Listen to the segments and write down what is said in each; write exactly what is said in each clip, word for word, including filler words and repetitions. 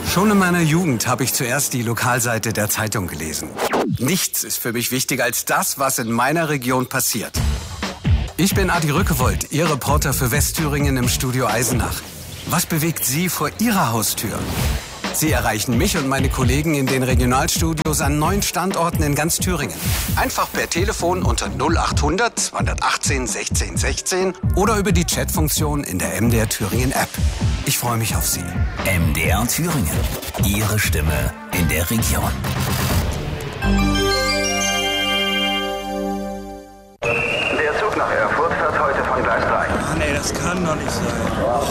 Schon in meiner Jugend habe ich zuerst die Lokalseite der Zeitung gelesen. Nichts ist für mich wichtiger als das, was in meiner Region passiert. Ich bin Adi Rückewold, Ihr Reporter für Westthüringen im Studio Eisenach. Was bewegt Sie vor Ihrer Haustür? Sie erreichen mich und meine Kollegen in den Regionalstudios an neun Standorten in ganz Thüringen. Einfach per Telefon unter null achthundert zweihundertachtzehn sechzehn sechzehn oder über die Chatfunktion in der M D R Thüringen App. Ich freue mich auf Sie. M D R Thüringen. Ihre Stimme in der Region. Der Zug nach Erfurt fährt heute von Gleis drei. Ah, nee, das kann doch nicht sein.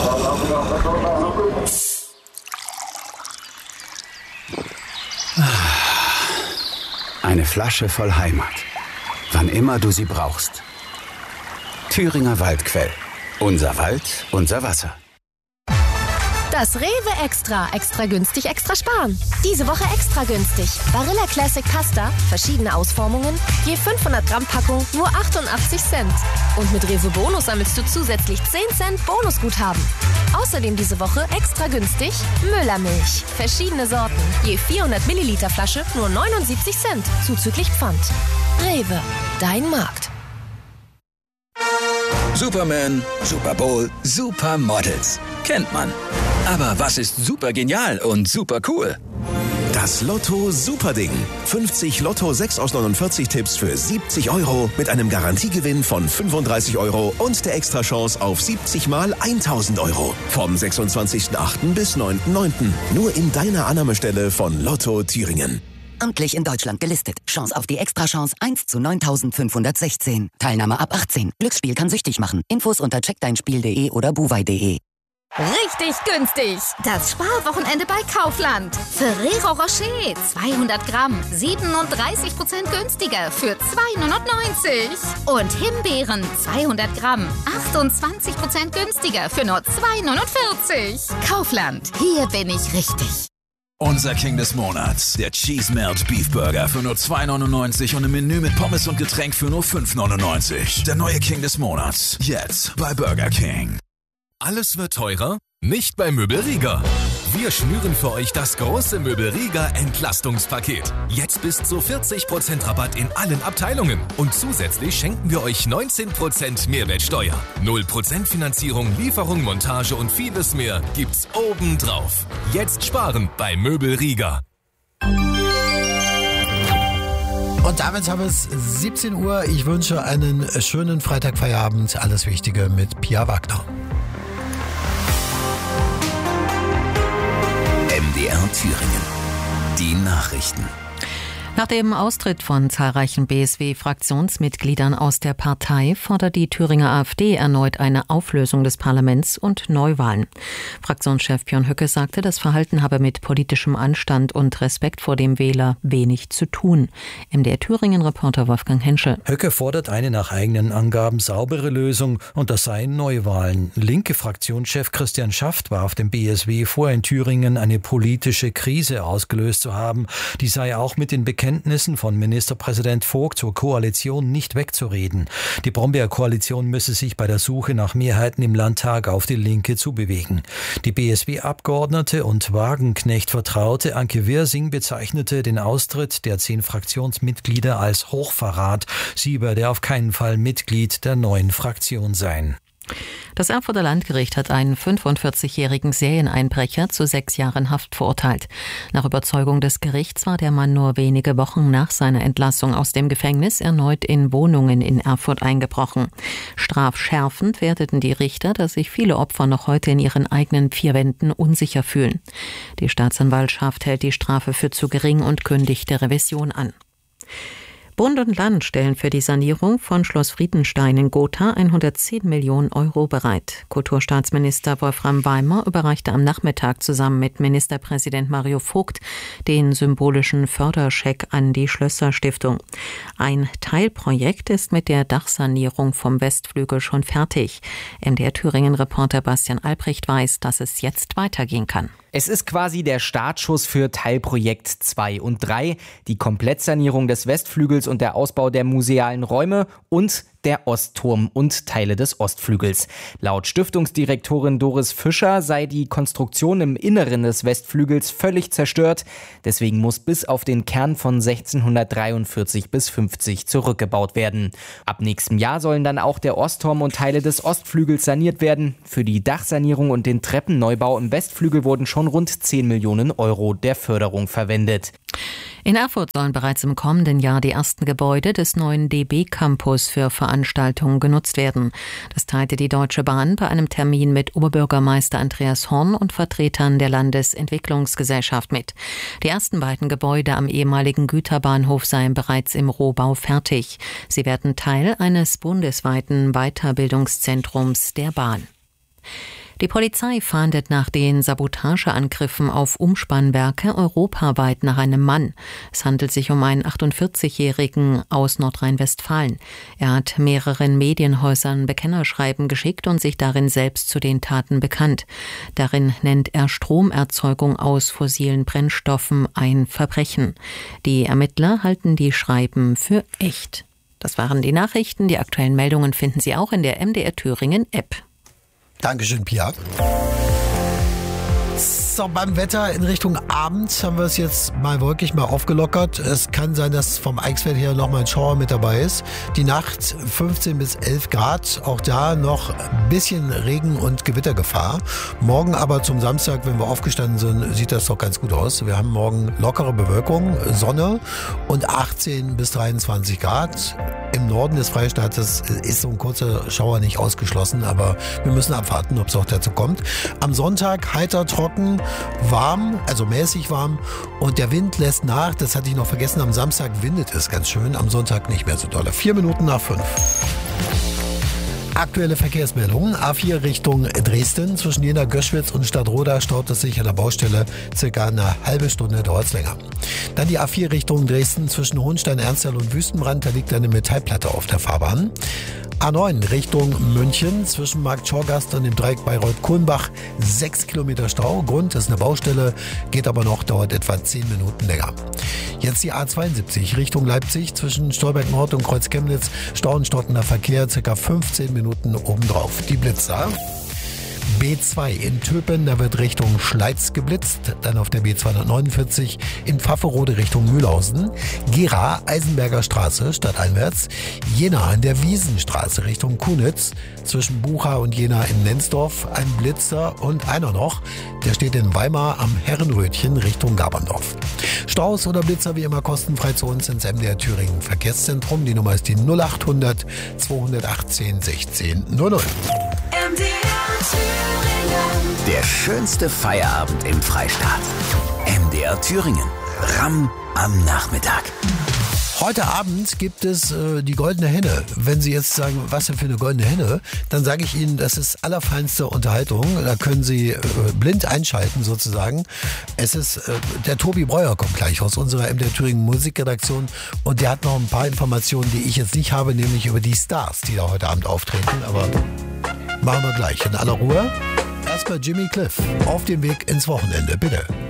Eine Flasche voll Heimat. Wann immer du sie brauchst. Thüringer Waldquell. Unser Wald, unser Wasser. Das Rewe Extra. Extra günstig, extra sparen. Diese Woche extra günstig. Barilla Classic Pasta, verschiedene Ausformungen, je fünfhundert Gramm Packung, nur achtundachtzig Cent. Und mit Rewe Bonus sammelst du zusätzlich zehn Cent Bonusguthaben. Außerdem diese Woche extra günstig Müllermilch. Verschiedene Sorten, je vierhundert Milliliter Flasche, nur neunundsiebzig Cent, zuzüglich Pfand. Rewe, dein Markt. Superman, Super Bowl, Supermodels. Kennt man. Aber was ist super genial und super cool? Das Lotto Superding. fünfzig Lotto sechs aus neunundvierzig Tipps für siebzig Euro mit einem Garantiegewinn von fünfunddreißig Euro und der Extrachance auf siebzig mal tausend Euro. Vom sechsundzwanzigsten achten bis neunten neunten Nur in deiner Annahmestelle von Lotto Thüringen. Amtlich in Deutschland gelistet. Chance auf die Extrachance eins zu neuntausendfünfhundertsechzehn. Teilnahme ab achtzehn. Glücksspiel kann süchtig machen. Infos unter checkdeinspiel punkt de oder buwei punkt de. Richtig günstig! Das Sparwochenende bei Kaufland. Ferrero Rocher zweihundert Gramm, siebenunddreißig Prozent günstiger für zwei neunundneunzig. Und Himbeeren zweihundert Gramm, achtundzwanzig Prozent günstiger für nur zwei neunundvierzig. Kaufland, hier bin ich richtig. Unser King des Monats, der Cheese Melt Beef Burger für nur zwei neunundneunzig und im Menü mit Pommes und Getränk für nur fünf neunundneunzig. Der neue King des Monats, jetzt bei Burger King. Alles wird teurer? Nicht bei Möbel Rieger. Wir schnüren für euch das große Möbel Rieger Entlastungspaket. Jetzt bis zu vierzig Prozent Rabatt in allen Abteilungen. Und zusätzlich schenken wir euch neunzehn Prozent Mehrwertsteuer. null Prozent Finanzierung, Lieferung, Montage und vieles mehr gibt's obendrauf. Jetzt sparen bei Möbel Rieger. Und damit haben wir es siebzehn Uhr. Ich wünsche einen schönen Freitagfeierabend. Alles Wichtige mit Pia Wagner. M D R Thüringen. Die Nachrichten. Nach dem Austritt von zahlreichen B S W-Fraktionsmitgliedern aus der Partei fordert die Thüringer AfD erneut eine Auflösung des Parlaments und Neuwahlen. Fraktionschef Björn Höcke sagte, das Verhalten habe mit politischem Anstand und Respekt vor dem Wähler wenig zu tun. M D R Thüringen-Reporter Wolfgang Henschel. Höcke fordert eine nach eigenen Angaben saubere Lösung und das seien Neuwahlen. Linke Fraktionschef Christian Schaft warf dem B S W vor, in Thüringen eine politische Krise ausgelöst zu haben. Die sei auch mit den Bekenntnissen von Ministerpräsident Vogt zur Koalition nicht wegzureden. Die Brombeer-Koalition müsse sich bei der Suche nach Mehrheiten im Landtag auf die Linke zubewegen. Die B S W-Abgeordnete und Wagenknecht-Vertraute Anke Wirsing bezeichnete den Austritt der zehn Fraktionsmitglieder als Hochverrat. Sie werde auf keinen Fall Mitglied der neuen Fraktion sein. Das Erfurter Landgericht hat einen fünfundvierzigjährigen Serieneinbrecher zu sechs Jahren Haft verurteilt. Nach Überzeugung des Gerichts war der Mann nur wenige Wochen nach seiner Entlassung aus dem Gefängnis erneut in Wohnungen in Erfurt eingebrochen. Strafschärfend werteten die Richter, dass sich viele Opfer noch heute in ihren eigenen vier Wänden unsicher fühlen. Die Staatsanwaltschaft hält die Strafe für zu gering und kündigte Revision an. Bund und Land stellen für die Sanierung von Schloss Friedenstein in Gotha hundertzehn Millionen Euro bereit. Kulturstaatsminister Wolfram Weimer überreichte am Nachmittag zusammen mit Ministerpräsident Mario Vogt den symbolischen Förderscheck an die Schlösser-Stiftung. Ein Teilprojekt ist mit der Dachsanierung vom Westflügel schon fertig. M D R Thüringen-Reporter Bastian Albrecht weiß, dass es jetzt weitergehen kann. Es ist quasi der Startschuss für Teilprojekt zwei und drei, die Komplettsanierung des Westflügels und der Ausbau der musealen Räume und der Ostturm und Teile des Ostflügels. Laut Stiftungsdirektorin Doris Fischer sei die Konstruktion im Inneren des Westflügels völlig zerstört. Deswegen muss bis auf den Kern von sechzehnhundertdreiundvierzig bis fünfzig zurückgebaut werden. Ab nächstem Jahr sollen dann auch der Ostturm und Teile des Ostflügels saniert werden. Für die Dachsanierung und den Treppenneubau im Westflügel wurden schon rund zehn Millionen Euro der Förderung verwendet. In Erfurt sollen bereits im kommenden Jahr die ersten Gebäude des neuen D B-Campus für Veranstaltungen genutzt werden. Das teilte die Deutsche Bahn bei einem Termin mit Oberbürgermeister Andreas Horn und Vertretern der Landesentwicklungsgesellschaft mit. Die ersten beiden Gebäude am ehemaligen Güterbahnhof seien bereits im Rohbau fertig. Sie werden Teil eines bundesweiten Weiterbildungszentrums der Bahn. Die Polizei fahndet nach den Sabotageangriffen auf Umspannwerke europaweit nach einem Mann. Es handelt sich um einen achtundvierzigjährigen aus Nordrhein-Westfalen. Er hat mehreren Medienhäusern Bekennerschreiben geschickt und sich darin selbst zu den Taten bekannt. Darin nennt er Stromerzeugung aus fossilen Brennstoffen ein Verbrechen. Die Ermittler halten die Schreiben für echt. Das waren die Nachrichten. Die aktuellen Meldungen finden Sie auch in der M D R Thüringen App. Dankeschön, Pia. So, beim Wetter in Richtung Abend haben wir es jetzt mal wirklich mal aufgelockert. Es kann sein, dass vom Eichsfeld her noch mal ein Schauer mit dabei ist. Die Nacht fünfzehn bis elf Grad. Auch da noch ein bisschen Regen- und Gewittergefahr. Morgen aber zum Samstag, wenn wir aufgestanden sind, sieht das doch ganz gut aus. Wir haben morgen lockere Bewölkung, Sonne und achtzehn bis dreiundzwanzig Grad. Im Norden des Freistaates ist so ein kurzer Schauer nicht ausgeschlossen, aber wir müssen abwarten, ob es auch dazu kommt. Am Sonntag heiter, trocken, warm, also mäßig warm und der Wind lässt nach. Das hatte ich noch vergessen, am Samstag windet es ganz schön, am Sonntag nicht mehr so doll. Vier Minuten nach fünf. Aktuelle Verkehrsmeldungen. A vier Richtung Dresden. Zwischen Jena, Göschwitz und Stadtroda staut es sich an der Baustelle. Circa eine halbe Stunde dauert es länger. Dann die A vier Richtung Dresden. Zwischen Hohenstein, Ernsthal und Wüstenbrand. Da liegt eine Metallplatte auf der Fahrbahn. A neun Richtung München. Zwischen Markt Schorgast und dem Dreieck Bayreuth-Kulmbach. Sechs Kilometer Stau. Grund ist eine Baustelle. Geht aber noch, dauert etwa zehn Minuten länger. Jetzt die A zweiundsiebzig Richtung Leipzig. Zwischen Stolberg Nord und Kreuz Chemnitz. Stau und stockender Verkehr. Circa fünfzehn Minuten obendrauf. Die Blitzer. B zwei in Töpen, da wird Richtung Schleiz geblitzt. Dann auf der B zweihundertneunundvierzig in Pfafferode Richtung Mühlhausen. Gera, Eisenberger Straße, stadteinwärts. Jena an der Wiesenstraße Richtung Kunitz. Zwischen Bucha und Jena in Nenzdorf ein Blitzer und einer noch. Der steht in Weimar am Herrenrötchen Richtung Gaberndorf. Staus oder Blitzer wie immer kostenfrei zu uns ins M D R Thüringen Verkehrszentrum. Die Nummer ist die null achthundert zweihundertachtzehn sechzehn null null. M D R Thüringen. Der schönste Feierabend im Freistaat. M D R Thüringen. Ramm am Nachmittag. Heute Abend gibt es äh, die Goldene Henne. Wenn Sie jetzt sagen, was denn für eine Goldene Henne, dann sage ich Ihnen, das ist allerfeinste Unterhaltung. Da können Sie äh, blind einschalten sozusagen. Es ist, äh, der Tobi Breuer kommt gleich aus unserer M D R Thüringen Musikredaktion und der hat noch ein paar Informationen, die ich jetzt nicht habe, nämlich über die Stars, die da heute Abend auftreten. Aber machen wir gleich in aller Ruhe. Erstmal Jimmy Cliff auf dem Weg ins Wochenende, bitte.